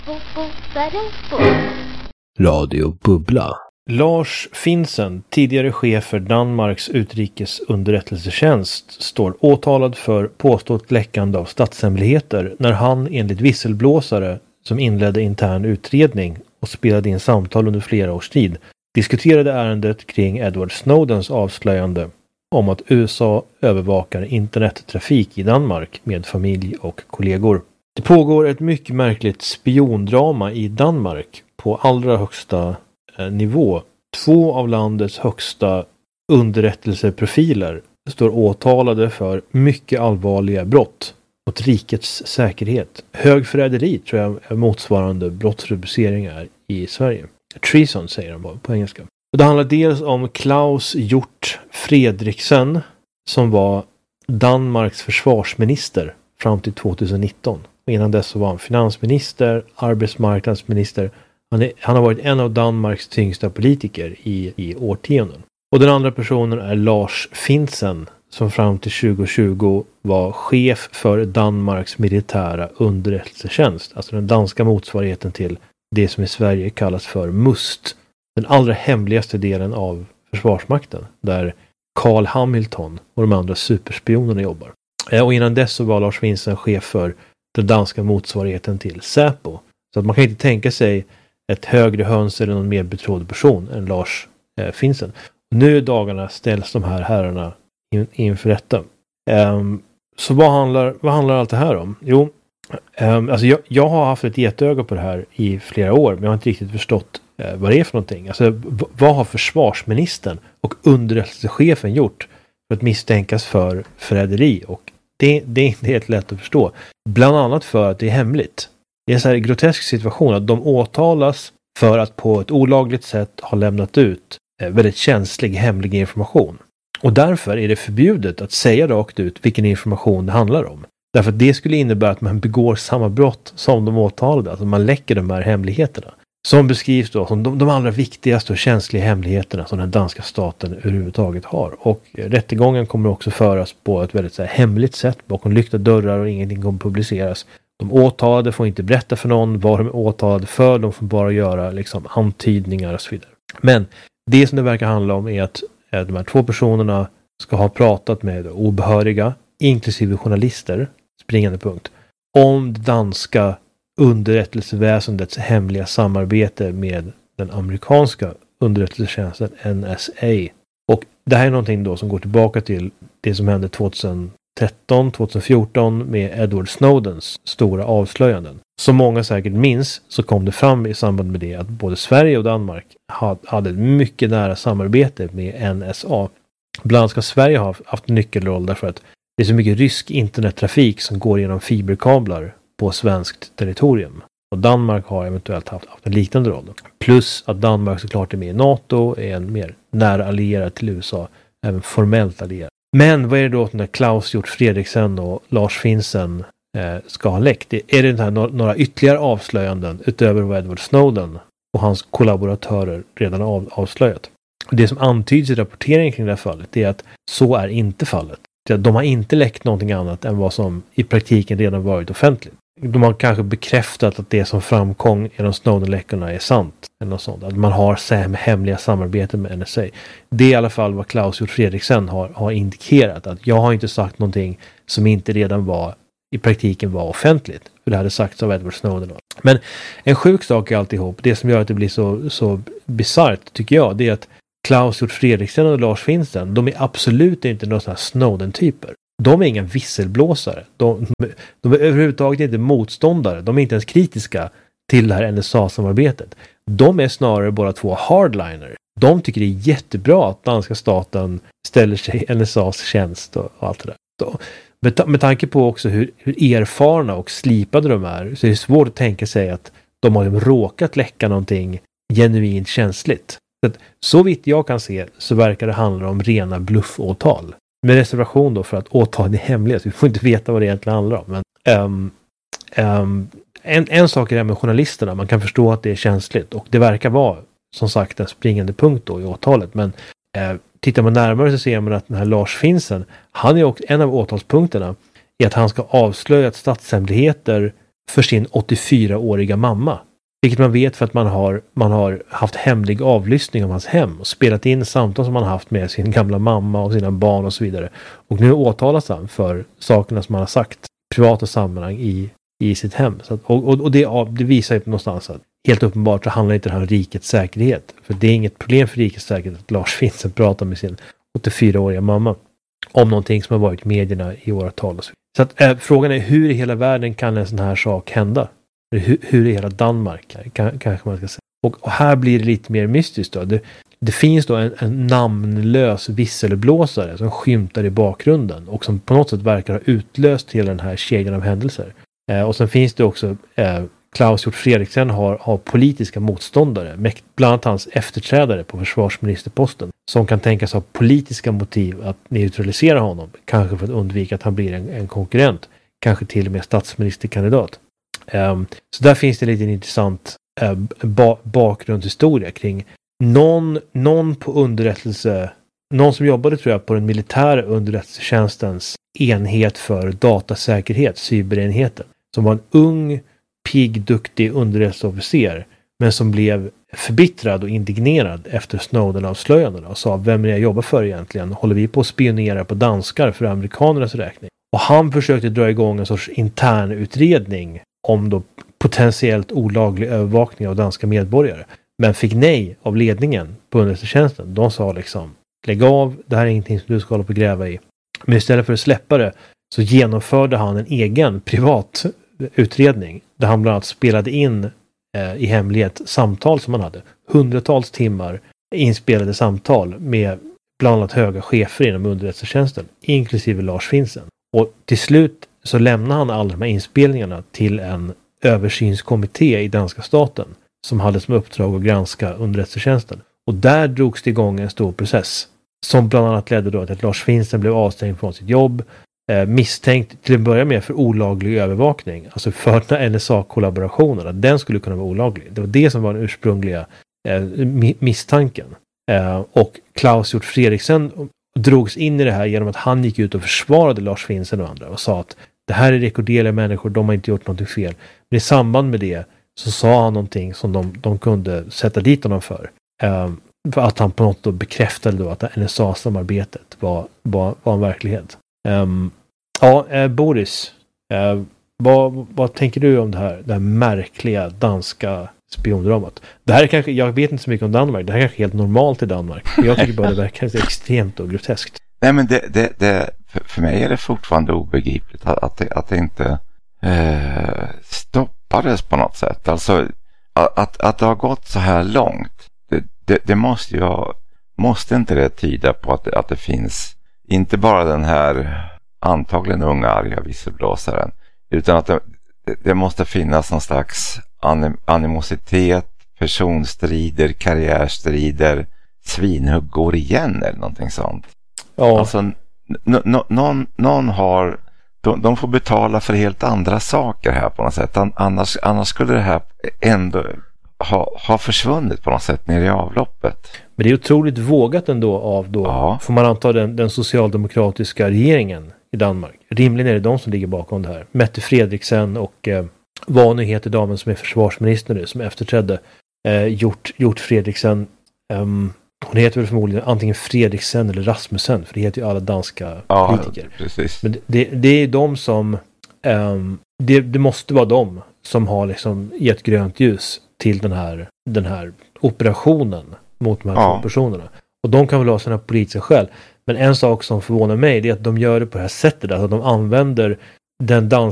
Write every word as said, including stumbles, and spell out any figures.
Radio Bubbla. Lars Finsen, tidigare chef för Danmarks utrikesunderrättelsetjänst, står åtalad för påstått läckande av statshemligheter när han enligt visselblåsare som inledde intern utredning och spelade in samtal under flera års tid diskuterade ärendet kring Edward Snowdens avslöjande om att U S A övervakar internettrafik i Danmark med familj och kollegor. Det pågår ett mycket märkligt spiondrama i Danmark på allra högsta eh, nivå. Två av landets högsta underrättelseprofiler står åtalade för mycket allvarliga brott mot rikets säkerhet. Högförräderi tror jag är motsvarande brottsrubriceringar i Sverige. Treason säger de på engelska. Och det handlar dels om Claus Hjort Fredriksen som var Danmarks försvarsminister fram till tjugonitton. Och innan dess så var han finansminister, arbetsmarknadsminister. Han, är, han har varit en av Danmarks tyngsta politiker i, i årtionden. Och den andra personen är Lars Finsen som fram till tjugohundratjugo var chef för Danmarks militära underrättelsetjänst. Alltså den danska motsvarigheten till det som i Sverige kallas för MUST. Den allra hemligaste delen av försvarsmakten. Där Carl Hamilton och de andra superspionerna jobbar. Och innan dess så var Lars Finsen chef för den danska motsvarigheten till Säpo. Så att man kan inte tänka sig ett högre höns eller någon mer betrodd person än Lars eh, Finsen. Nu i dagarna ställs de här herrarna in, inför rätta. Um, så vad handlar, vad handlar allt det här om? Jo, um, alltså jag, jag har haft ett getöga på det här i flera år, men jag har inte riktigt förstått uh, vad det är för någonting. Alltså, v- vad har försvarsministern och underrättelsechefen gjort för att misstänkas för förräderi? Och det, det är inte helt lätt att förstå. Bland annat för att det är hemligt. Det är en så här grotesk situation att de åtalas för att på ett olagligt sätt ha lämnat ut väldigt känslig hemlig information. Och därför är det förbjudet att säga rakt ut vilken information det handlar om. Därför att det skulle innebära att man begår samma brott som de åtalade. Alltså man läcker de här hemligheterna. Som beskrivs då som de, de allra viktigaste och känsliga hemligheterna som den danska staten överhuvudtaget har. Och rättegången kommer också föras på ett väldigt så här hemligt sätt bakom lyckta dörrar och ingenting kommer publiceras. De åtalade får inte berätta för någon vad de är åtalade för. De får bara göra liksom antydningar och så vidare. Men det som det verkar handla om är att de här två personerna ska ha pratat med obehöriga, inklusive journalister, springande punkt, om det danska underrättelseväsendets hemliga samarbete med den amerikanska underrättelsetjänsten N S A. Och det här är någonting då som går tillbaka till det som hände tjugotretton tjugofjorton med Edward Snowdens stora avslöjanden. Som många säkert minns så kom det fram i samband med det att både Sverige och Danmark hade ett mycket nära samarbete med N S A. Bland annat ska Sverige ha haft en nyckelroll därför att det är så mycket rysk internettrafik som går genom fiberkablar på svenskt territorium. Och Danmark har eventuellt haft, haft en liknande roll. Plus att Danmark såklart är med i NATO, är en mer nära allierad till U S A, även formellt allierad. Men vad är det då när Claus Hjort Fredriksen och Lars Finsen eh, ska ha läckt? Är det här några ytterligare avslöjanden utöver vad Edward Snowden och hans kollaboratörer redan av, avslöjat? Det som antyds i rapporteringen kring det här fallet är att så är inte fallet. De har inte läckt någonting annat än vad som i praktiken redan varit offentligt. De har kanske bekräftat att det som framkom i de Snowden-läckorna är sant. Eller något sånt. Att man har sam- hemliga samarbeten med N S A. Det är i alla fall vad Claus Hjort Fredriksen har, har indikerat. Att jag har inte sagt någonting som inte redan var i praktiken var offentligt. För det hade sagts av Edward Snowden. Men en sjuk sak är alltihop. Det som gör att det blir så, så bisarrt tycker jag. Det är att Claus Hjort Fredriksen och Lars Finsen, de är absolut inte några sådana här Snowden-typer. De är inga visselblåsare. De, de är överhuvudtaget inte motståndare. De är inte ens kritiska till det här N S A-samarbetet. De är snarare bara två hardliner. De tycker det är jättebra att danska staten ställer sig i N S A:s tjänst och, och allt det där. Så, med, med tanke på också hur, hur erfarna och slipade de är så är det svårt att tänka sig att de har råkat läcka någonting genuint känsligt. Så, att, så vitt jag kan se så verkar det handla om rena bluffåtal. Med reservation då för att åtal är hemliga. Så vi får inte veta vad det egentligen handlar om. Men, um, um, en, en sak är det med journalisterna. Man kan förstå att det är känsligt. Och det verkar vara som sagt en springande punkt då i åtalet. Men uh, tittar man närmare så ser man att den här Lars Finsen, han är också en av åtalspunkterna i att han ska avslöja statshemligheter för sin åttiofyraåriga mamma. Vilket man vet för att man har, man har haft hemlig avlyssning av hans hem och spelat in samtal som man haft med sin gamla mamma och sina barn och så vidare. Och nu åtalas han för sakerna som han har sagt i privata sammanhang i, i sitt hem. Så att, och och, och det, det visar ju någonstans att helt uppenbart så handlar inte det här om rikets säkerhet. För det är inget problem för rikets säkerhet att Lars Vincent pratar med sin åttiofyraåriga mamma om någonting som har varit i medierna i åratal. Och så. Så att, äh, frågan är hur i hela världen kan en sån här sak hända? Hur, hur i hela Danmark kan, kanske man ska säga. Och, och här blir det lite mer mystiskt då. Det, det finns då en, en namnlös visselblåsare som skymtar i bakgrunden och som på något sätt verkar ha utlöst hela den här kedjan av händelser. Eh, och sen finns det också eh, Claes Hjort Frederiksen har, har politiska motståndare, bland annat hans efterträdare på försvarsministerposten, som kan tänkas ha politiska motiv att neutralisera honom, kanske för att undvika att han blir en, en konkurrent, kanske till och med statsministerkandidat. Um, så där finns det lite intressant uh, ba- bakgrundshistoria kring någon, någon på underrättelse, någon som jobbade tror jag på den militära underrättelsetjänstens enhet för datasäkerhet, cyberenheten, som var en ung, pigg, duktig underrättelseofficer, men som blev förbittrad och indignerad efter Snowden-avslöjandena och sa, vem är jag jobbar för egentligen? Håller vi på att spionera på danskar för amerikanernas räkning? Och han försökte dra igång en sorts intern utredning om då potentiellt olaglig övervakning av danska medborgare. Men fick nej av ledningen på underrättelsetjänsten. De sa liksom, lägg av, det här är ingenting som du ska hålla på och gräva i. Men istället för att släppa det så genomförde han en egen privat utredning där han bland annat spelade in eh, i hemlighet samtal som han hade. Hundratals timmar inspelade samtal med bland annat höga chefer inom underrättelsetjänsten, inklusive Lars Vincent. Och till slut så lämnade han alla de här inspelningarna till en översynskommitté i danska staten som hade som uppdrag att granska underrättelsetjänsten. Och där drogs det igång en stor process som bland annat ledde då till att Lars Vincent blev avstängd från sitt jobb, eh, misstänkt till att börja med för olaglig övervakning, alltså för den här N S A-kollaborationen, att den skulle kunna vara olaglig. Det var det som var den ursprungliga eh, misstanken. Eh, och Claes Hjort Frederiksen drogs in i det här genom att han gick ut och försvarade Lars Vincent och andra och sa att det här är rekorderliga människor, de har inte gjort någonting fel. Men i samband med det så sa han någonting som de, de kunde sätta dit honom för. Um, för att han på något då bekräftade då att N S A-samarbetet var, var, var en verklighet. Um, ja, eh, Boris, eh, vad, vad tänker du om det här, det här märkliga danska spiondramat? Det här är kanske, jag vet inte så mycket om Danmark, det här är kanske helt normalt i Danmark. Jag tycker bara det verkar extremt och groteskt. Nej, men det, det, det, för mig är det fortfarande obegripligt att, att, det, att det inte eh, stoppades på något sätt. Alltså att, att det har gått så här långt, det, det, det måste ju ha, måste inte det tyda på att, att det finns inte bara den här antagligen unga arga visselblåsaren, utan att det, det måste finnas någon slags anim, animositet, personstrider, karriärstrider, svinhugg går igen eller någonting sånt. Ja. Alltså n- n- någon, någon har de, de får betala för helt andra saker här på något sätt. Annars, annars skulle det här ändå ha, ha försvunnit på något sätt ner i avloppet. Men det är otroligt vågat ändå av då, ja. Får man anta den, den socialdemokratiska regeringen i Danmark. Rimligen är det de som ligger bakom det här. Mette Frederiksen och eh, vad nu heter damen som är försvarsminister nu, som efterträdde eh, Hjort, Hjort Frederiksen. Um, hon heter väl förmodligen antingen Fredriksen eller Rasmussen, för det heter ju alla danska ja, politiker. Precis. Men det, det är de som um, det, det måste vara de som har liksom gett grönt ljus till den här, den här operationen mot de här ja. två personerna. Och de kan väl ha sina politiska skäl. Men en sak som förvånar mig är att de gör det på det här sättet, alltså att de använder den danska